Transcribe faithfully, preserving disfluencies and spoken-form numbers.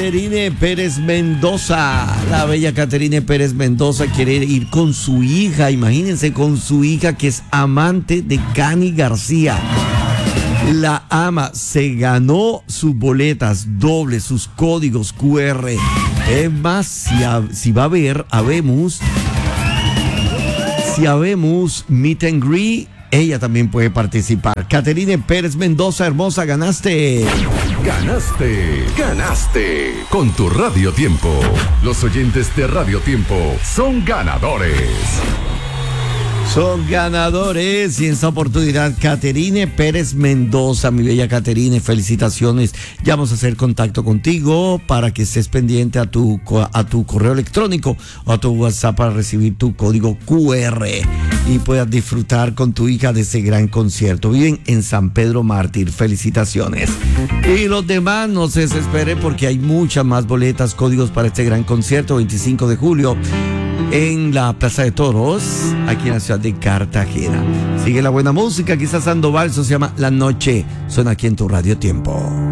Caterine Pérez Mendoza. La bella Caterine Pérez Mendoza quiere ir con su hija. Imagínense, con su hija que es amante de Cani García. La ama, se ganó sus boletas dobles, sus códigos cu erre. Es más, si, a, si va a haber, habemos, si habemos meet and greet, ella también puede participar. Caterine Pérez Mendoza, hermosa, ganaste. Ganaste, ganaste. Con tu Radio Tiempo. Los oyentes de Radio Tiempo son ganadores. Son ganadores y en esta oportunidad Caterine Pérez Mendoza, mi bella Caterine, felicitaciones. Ya vamos a hacer contacto contigo para que estés pendiente a tu, a tu correo electrónico o a tu WhatsApp para recibir tu código cu erre y puedas disfrutar con tu hija de ese gran concierto. Viven en San Pedro Mártir, felicitaciones. Y los demás no se desesperen porque hay muchas más boletas, códigos para este gran concierto, veinticinco de julio. En la Plaza de Toros, aquí en la ciudad de Cartagena. Sigue la buena música, quizás Sandoval, eso se llama La Noche. Suena aquí en tu Radio Tiempo.